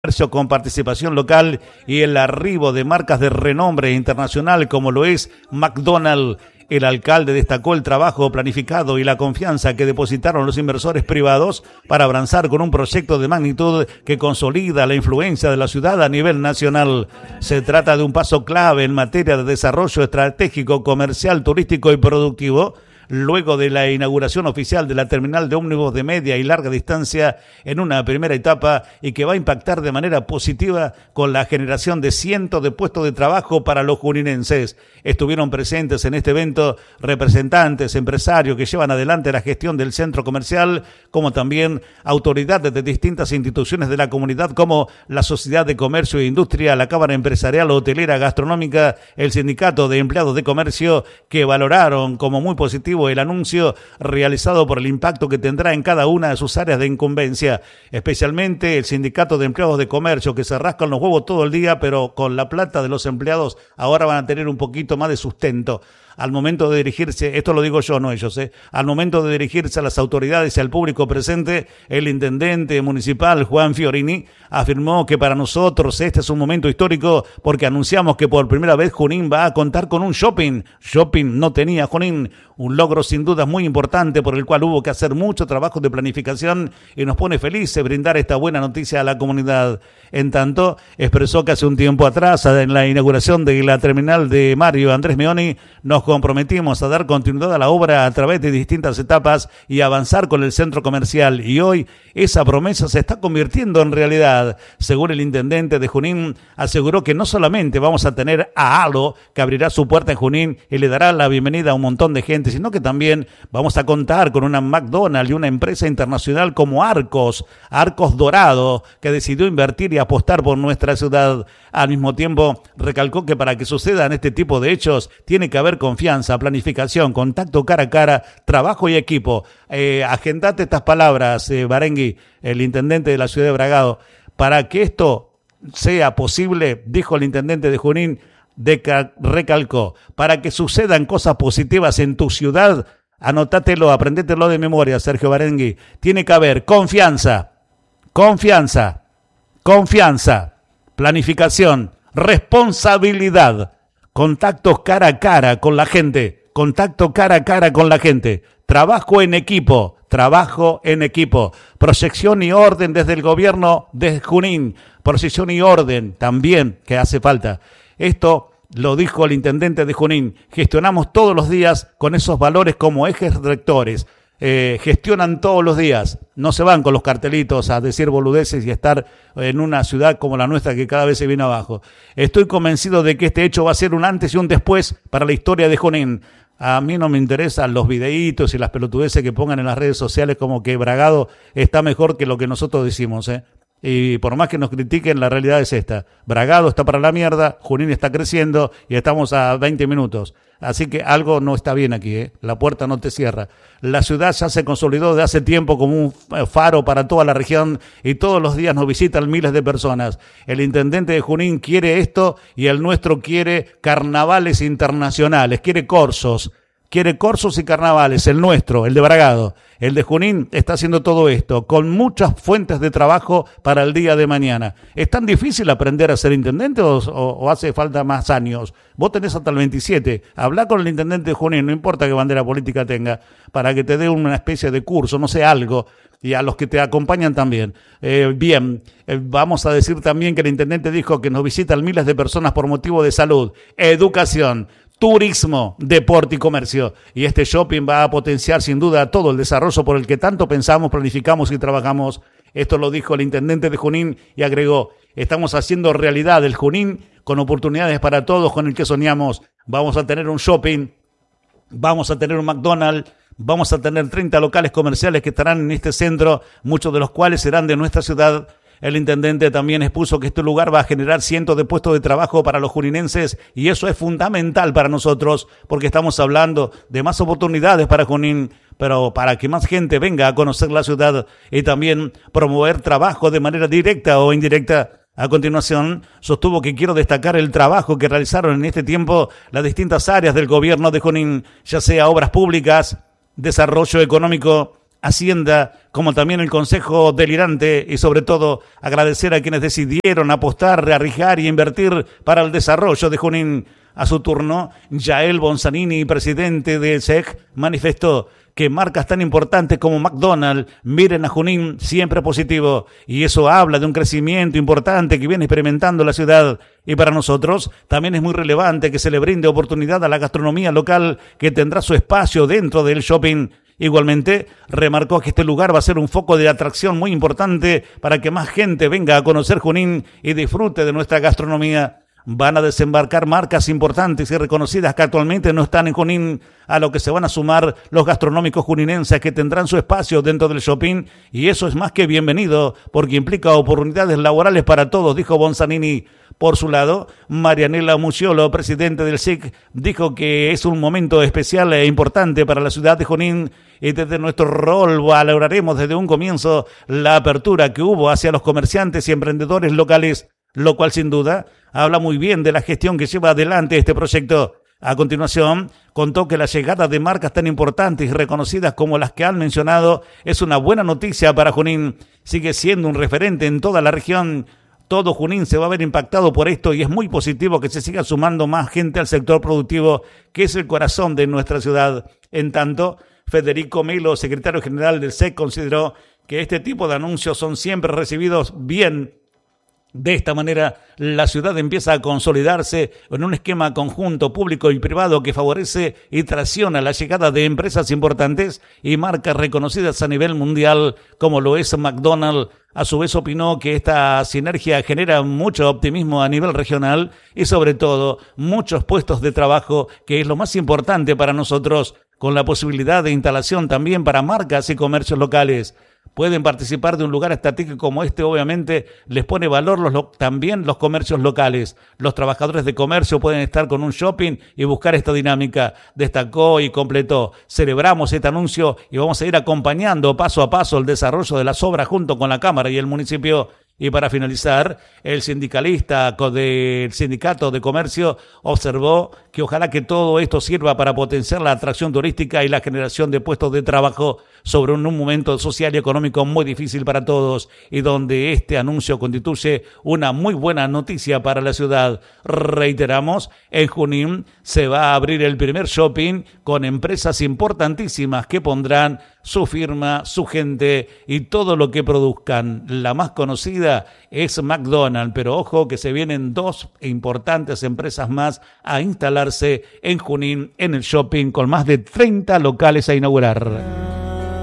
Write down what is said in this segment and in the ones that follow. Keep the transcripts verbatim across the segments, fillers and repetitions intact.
comercio con participación local y el arribo de marcas de renombre internacional como lo es McDonald's. El alcalde destacó el trabajo planificado y la confianza que depositaron los inversores privados para avanzar con un proyecto de magnitud que consolida la influencia de la ciudad a nivel nacional. Se trata de un paso clave en materia de desarrollo estratégico, comercial, turístico y productivo, luego de la inauguración oficial de la terminal de ómnibus de media y larga distancia en una primera etapa y que va a impactar de manera positiva con la generación de cientos de puestos de trabajo para los juninenses. Estuvieron presentes en este evento representantes, empresarios que llevan adelante la gestión del centro comercial, como también autoridades de distintas instituciones de la comunidad como la Sociedad de Comercio e Industria, la Cámara Empresarial Hotelera Gastronómica, el Sindicato de Empleados de Comercio, que valoraron como muy positivo el anuncio realizado por el impacto que tendrá en cada una de sus áreas de incumbencia, especialmente el Sindicato de Empleados de Comercio, que se rascan los huevos todo el día, pero con la plata de los empleados ahora van a tener un poquito más de sustento. Al momento de dirigirse, esto lo digo yo, no ellos, ¿eh? al momento de dirigirse a las autoridades y al público presente, el intendente municipal Juan Fiorini afirmó que para nosotros este es un momento histórico porque anunciamos que por primera vez Junín va a contar con un shopping. Shopping no tenía Junín, un logro sin duda muy importante por el cual hubo que hacer mucho trabajo de planificación y nos pone felices brindar esta buena noticia a la comunidad. En tanto, expresó que hace un tiempo atrás, en la inauguración de la terminal de Mario Andrés Meoni, nos comprometimos a dar continuidad a la obra a través de distintas etapas y avanzar con el centro comercial. Y hoy esa promesa se está convirtiendo en realidad. Según el intendente de Junín, aseguró que no solamente vamos a tener a Alo, que abrirá su puerta en Junín y le dará la bienvenida a un montón de gente, sino que también vamos a contar con una McDonald's y una empresa internacional como Arcos, Arcos Dorado, que decidió invertir y apostar por nuestra ciudad. Al mismo tiempo, recalcó que para que sucedan este tipo de hechos tiene que haber confianza, planificación, contacto cara a cara, trabajo y equipo. Eh, agendate estas palabras, eh, Barengui, el intendente de la ciudad de Bragado. Para que esto sea posible, dijo el intendente de Junín, deca- recalcó, para que sucedan cosas positivas en tu ciudad, anótatelo, aprendételo de memoria, Sergio Barengui, tiene que haber confianza, confianza, confianza, planificación, responsabilidad, contactos cara a cara con la gente, contacto cara a cara con la gente, trabajo en equipo, trabajo en equipo, proyección y orden desde el gobierno de Junín, proyección y orden también que hace falta. Esto lo dijo el intendente de Junín, gestionamos todos los días con esos valores como ejes rectores. Eh, gestionan todos los días, no se van con los cartelitos a decir boludeces y estar en una ciudad como la nuestra que cada vez se viene abajo. Estoy convencido de que este hecho va a ser un antes y un después para la historia de Junín. A mí no me interesan los videitos y las pelotudeces que pongan en las redes sociales como que Bragado está mejor que lo que nosotros decimos, ¿eh? Y por más que nos critiquen, la realidad es esta. Bragado está para la mierda, Junín está creciendo y estamos a veinte minutos. Así que algo no está bien aquí, ¿eh? La puerta no te cierra. La ciudad ya se consolidó de hace tiempo como un faro para toda la región y todos los días nos visitan miles de personas. El intendente de Junín quiere esto y el nuestro quiere carnavales internacionales, quiere corsos. Quiere corsos y carnavales, el nuestro, el de Bragado. El de Junín está haciendo todo esto, con muchas fuentes de trabajo para el día de mañana. ¿Es tan difícil aprender a ser intendente o, o, o hace falta más años? Vos tenés hasta el veintisiete. Hablá con el intendente de Junín, no importa qué bandera política tenga, para que te dé una especie de curso, no sé, algo. Y a los que te acompañan también. Eh, bien, eh, vamos a decir también que el intendente dijo que nos visitan miles de personas por motivo de salud, educación, turismo, deporte y comercio. Y este shopping va a potenciar sin duda todo el desarrollo por el que tanto pensamos, planificamos y trabajamos. Esto lo dijo el intendente de Junín y agregó, estamos haciendo realidad el Junín con oportunidades para todos con el que soñamos. Vamos a tener un shopping, vamos a tener un McDonald's, vamos a tener treinta locales comerciales que estarán en este centro, muchos de los cuales serán de nuestra ciudad. El intendente también expuso que este lugar va a generar cientos de puestos de trabajo para los juninenses y eso es fundamental para nosotros porque estamos hablando de más oportunidades para Junín, pero para que más gente venga a conocer la ciudad y también promover trabajo de manera directa o indirecta. A continuación, sostuvo que quiero destacar el trabajo que realizaron en este tiempo las distintas áreas del gobierno de Junín, ya sea obras públicas, desarrollo económico, Hacienda, como también el Consejo Deliberante, y sobre todo agradecer a quienes decidieron apostar, arriesgar y invertir para el desarrollo de Junín. A su turno, Yael Bonsanini, presidente del S E C, manifestó que marcas tan importantes como McDonald's miren a Junín siempre positivo, y eso habla de un crecimiento importante que viene experimentando la ciudad. Y para nosotros también es muy relevante que se le brinde oportunidad a la gastronomía local, que tendrá su espacio dentro del shopping. Igualmente, remarcó que este lugar va a ser un foco de atracción muy importante para que más gente venga a conocer Junín y disfrute de nuestra gastronomía. Van a desembarcar marcas importantes y reconocidas que actualmente no están en Junín, a lo que se van a sumar los gastronómicos juninenses que tendrán su espacio dentro del shopping, y eso es más que bienvenido porque implica oportunidades laborales para todos, dijo Bonsanini. Por su lado, Marianela Mucciolo, presidente del S I C, dijo que es un momento especial e importante para la ciudad de Junín, y desde nuestro rol valoraremos desde un comienzo la apertura que hubo hacia los comerciantes y emprendedores locales, lo cual sin duda habla muy bien de la gestión que lleva adelante este proyecto. A continuación, contó que la llegada de marcas tan importantes y reconocidas como las que han mencionado es una buena noticia para Junín. Sigue siendo un referente en toda la región. Todo Junín se va a ver impactado por esto y es muy positivo que se siga sumando más gente al sector productivo, que es el corazón de nuestra ciudad. En tanto, Federico Melo, secretario general del S E C, consideró que este tipo de anuncios son siempre recibidos bien. De esta manera, la ciudad empieza a consolidarse en un esquema conjunto público y privado que favorece y tracciona la llegada de empresas importantes y marcas reconocidas a nivel mundial, como lo es McDonald's. A su vez opinó que esta sinergia genera mucho optimismo a nivel regional y sobre todo muchos puestos de trabajo, que es lo más importante para nosotros, con la posibilidad de instalación también para marcas y comercios locales. Pueden participar de un lugar estratégico como este, obviamente les pone valor los lo, también los comercios locales. Los trabajadores de comercio pueden estar con un shopping y buscar esta dinámica. Destacó y completó: celebramos este anuncio y vamos a ir acompañando paso a paso el desarrollo de las obras junto con la Cámara y el municipio. Y para finalizar, el sindicalista del Sindicato de Comercio observó que ojalá que todo esto sirva para potenciar la atracción turística y la generación de puestos de trabajo sobre un, un momento social y económico muy difícil para todos, y donde este anuncio constituye una muy buena noticia para la ciudad. Reiteramos, en Junín se va a abrir el primer shopping con empresas importantísimas que pondrán su firma, su gente y todo lo que produzcan. La más conocida es McDonald's, pero ojo que se vienen dos importantes empresas más a instalarse en Junín en el shopping, con más de treinta locales a inaugurar.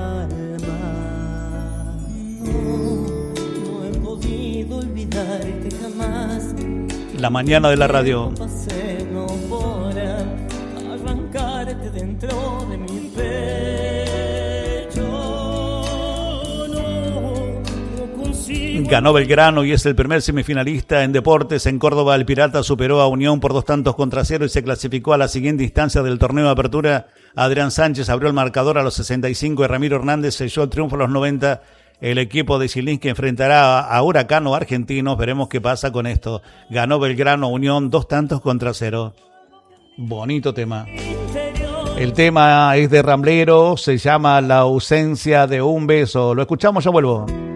La mañana de la radio. Ganó Belgrano y es el primer semifinalista en deportes. En Córdoba, el Pirata superó a Unión por dos tantos contra cero y se clasificó a la siguiente instancia del torneo de apertura. Adrián Sánchez abrió el marcador a los sesenta y cinco y Ramiro Hernández selló el triunfo a los noventa. El equipo de Zilinski enfrentará a Huracán o Argentinos. Veremos qué pasa con esto. Ganó Belgrano Unión dos tantos contra cero. Bonito tema. El tema es de Ramblero, se llama La ausencia de un beso. Lo escuchamos, ya vuelvo.